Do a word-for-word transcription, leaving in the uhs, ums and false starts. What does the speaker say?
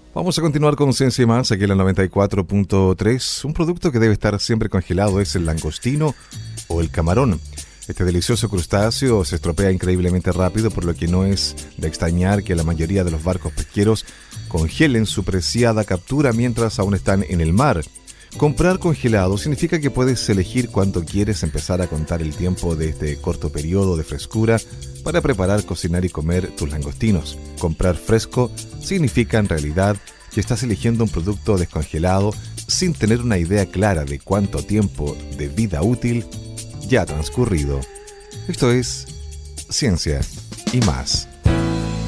Vamos a continuar con Ciencia y Más, aquí en la noventa y cuatro punto tres. Un producto que debe estar siempre congelado es el langostino o el camarón. Este delicioso crustáceo se estropea increíblemente rápido, por lo que no es de extrañar que la mayoría de los barcos pesqueros congelen su preciada captura mientras aún están en el mar. Comprar congelado significa que puedes elegir cuánto quieres empezar a contar el tiempo de este corto periodo de frescura para preparar, cocinar y comer tus langostinos. Comprar fresco significa en realidad que estás eligiendo un producto descongelado sin tener una idea clara de cuánto tiempo de vida útil ya ha transcurrido. Esto es Ciencia y Más.